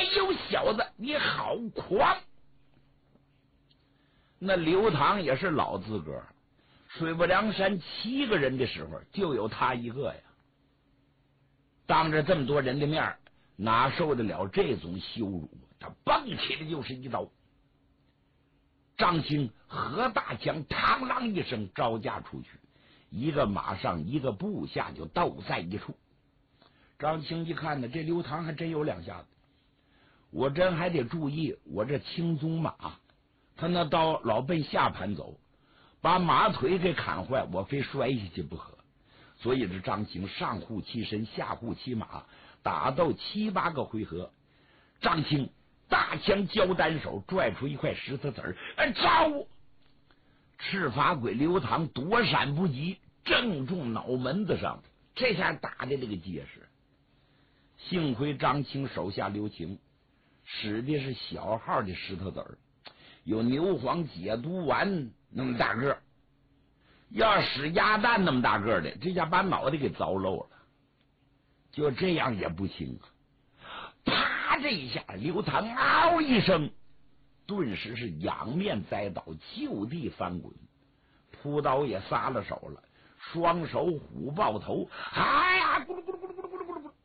呦小子，你好狂！那刘唐也是老资格，水泊梁山7个人的时候，就有他一个呀。当着这么多人的面，哪受得了这种羞辱？他蹦起来就是一刀。张青何大强嘡啷一声招架出去，一个马上一个部下就斗在一处。张青一看呢，这刘唐还真有两下子，我真还得注意我这青鬃马，他那刀老奔下盘走，把马腿给砍坏，我非摔下去不可。所以这张青上护其身，下护其马，打斗7、8个回合。张青大枪交单手，拽出一块石头子儿，招！赤发鬼刘唐躲闪不及，正中脑门子上，这下打的这个结实。幸亏张青手下留情，使的是小号的石头子儿，有牛黄解毒丸那么大个，要使鸭蛋那么大个的，这下把脑袋给凿漏了。就这样也不行啊！啪！这一下，刘唐嗷一声，顿时是仰面栽倒，就地翻滚，扑刀也撒了手了，双手虎抱头，哎呀，咕噜咕噜咕噜咕噜咕噜咕噜咕噜。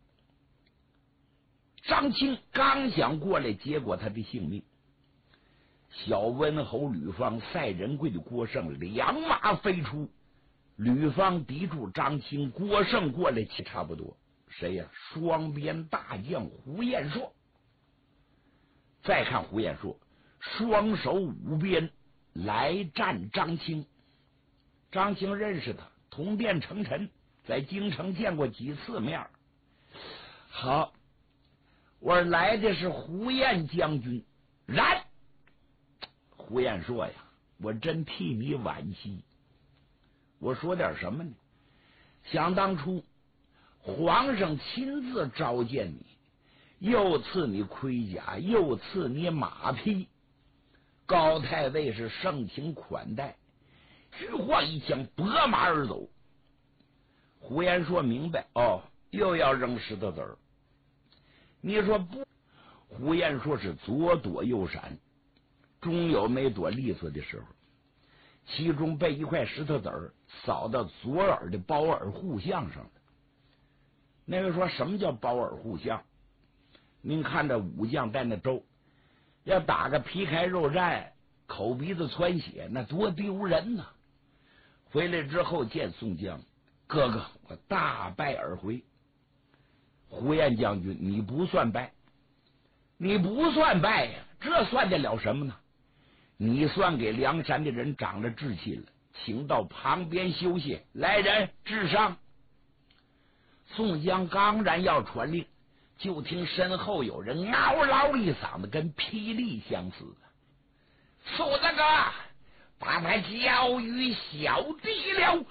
张青刚想过来，结果他的性命。小温侯吕方、赛仁贵的郭盛两马飞出，吕方抵住张青，郭盛过来其差不多。谁呀？双鞭大将胡彦硕。再看胡彦硕，双手舞鞭来战张青。张青认识他，同殿成臣，在京城见过几次面。好，我来的是胡彦将军。然胡彦硕呀，我真替你惋惜。我说点什么呢？想当初皇上亲自召见你，又赐你盔甲，又赐你马匹，高太尉是盛情款待，虚晃一枪拨马而走。胡彦说明白，又要扔石头子儿。你说不？胡彦说是左躲右闪，终有没躲利索的时候，其中被一块石头子儿扫到左耳的包耳护项上了。那个说什么叫包耳护项？您看这武将在那周，要打个皮开肉绽，口鼻子窜血，那多丢人呐！回来之后见宋江，哥哥，我大败而回。胡彦将军，你不算败，你不算败呀，这算得了什么呢？你算给梁山的人长了志气了，请到旁边休息。来人，治伤。宋江刚然要传令，就听身后有人嗷嗷一嗓子，跟霹雳相似。宋大哥，把他交于小弟了。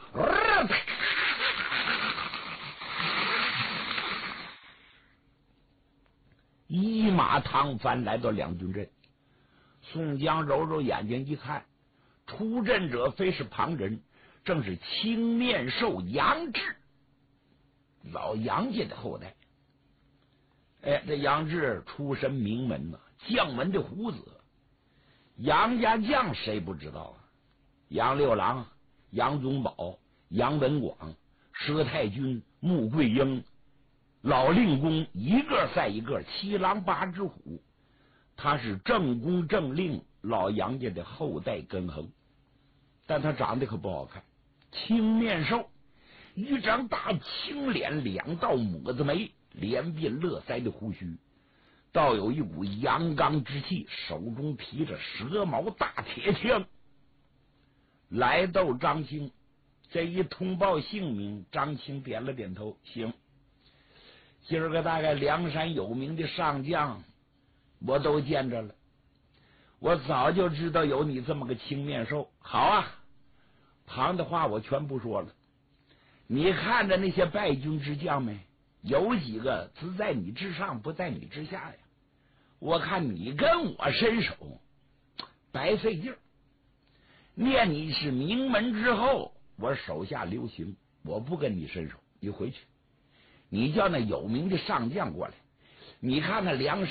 一马趟翻来到两军阵。宋江揉揉眼睛一看，出阵者非是旁人，正是青面兽杨志，老杨家的后代。这杨志出身名门呐，将门的胡子。杨家将谁不知道啊？杨六郎、杨宗保、杨文广、佘太君、穆桂英，老令公一个赛一个，七狼八只虎。他是正宫正令老杨家的后代根横，但他长得可不好看，青面兽，一张大青脸，两道抹子眉，连鬓络腮的胡须，倒有一股阳刚之气，手中提着蛇矛大铁枪。来到张青，这一通报姓名，张青点了点头，行，今儿个大概梁山有名的上将我都见着了，我早就知道有你这么个青面兽。好啊，旁的话我全不说了。你看着那些败军之将没？有几个只在你之上，不在你之下呀？我看你跟我伸手白费劲儿。念你是名门之后，我手下留情，我不跟你伸手。你回去，你叫那有名的上将过来，你看那梁山